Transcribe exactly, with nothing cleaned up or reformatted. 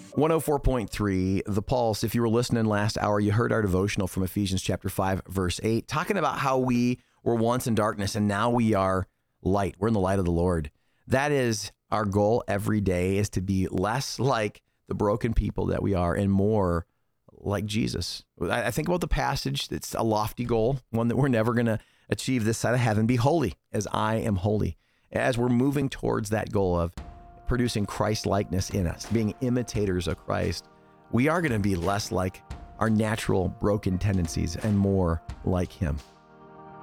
one oh four point three, The Pulse. If you were listening last hour, you heard our devotional from Ephesians chapter five, verse eight, talking about how we were once in darkness and now we are light. We're in the light of the Lord. That is our goal every day, is to be less like the broken people that we are and more like Jesus. I think about the passage. It's a lofty goal, one that we're never going to achieve this side of heaven. Be holy as I am holy. As we're moving towards that goal of producing Christ-likeness in us, being imitators of Christ, we are going to be less like our natural broken tendencies and more like him.